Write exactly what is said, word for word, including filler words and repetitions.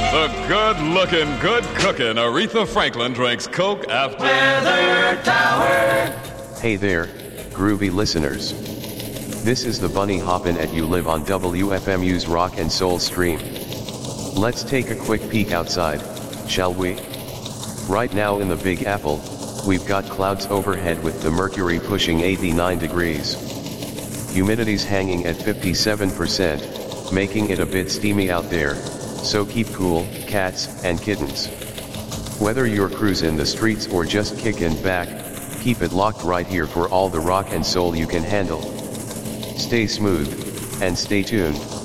The good-looking, good-cooking Aretha Franklin drinks Coke after Weather Tower. Hey there, groovy listeners. This is the Bunny Hoppin' at You Live on W F M U's Rock and Soul stream. Let's take a quick peek outside, shall we? Right now in the Big Apple, we've got clouds overhead with the mercury pushing eighty-nine degrees. Humidity's hanging at fifty-seven percent, making it a bit steamy out there, so keep cool, cats and kittens. Whether you're cruising the streets or just kicking back, keep it locked right here for all the rock and soul you can handle. Stay smooth, and stay tuned.